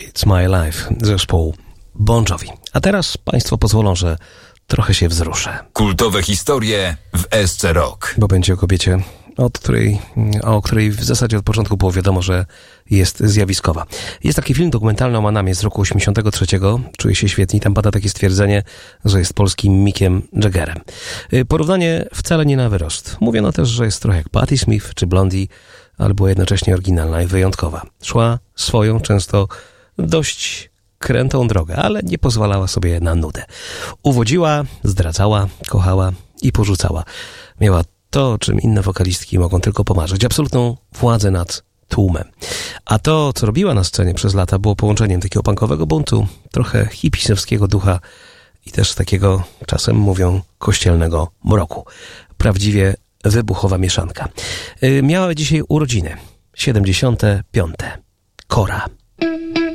It's My Life, zespół Bon Jovi. A teraz Państwo pozwolą, że trochę się wzruszę. Kultowe historie w SC Rock. Bo będzie o kobiecie, o której w zasadzie od początku było wiadomo, że jest zjawiskowa. Jest taki film dokumentalny o Manamie z roku 83. Czuje się świetnie. Tam pada takie stwierdzenie, że jest polskim Mickiem Jaggerem. Porównanie wcale nie na wyrost. Mówiono też, że jest trochę jak Patti Smith czy Blondie, ale była jednocześnie oryginalna i wyjątkowa. Szła swoją, często dość krętą drogę, ale nie pozwalała sobie na nudę. Uwodziła, zdradzała, kochała i porzucała. Miała to, czym inne wokalistki mogą tylko pomarzyć. Absolutną władzę nad tłumem. A to, co robiła na scenie przez lata, było połączeniem takiego punkowego buntu, trochę hipisowskiego ducha i też takiego, czasem mówią, kościelnego mroku. Prawdziwie wybuchowa mieszanka. Miała dzisiaj urodziny. 75. Kora.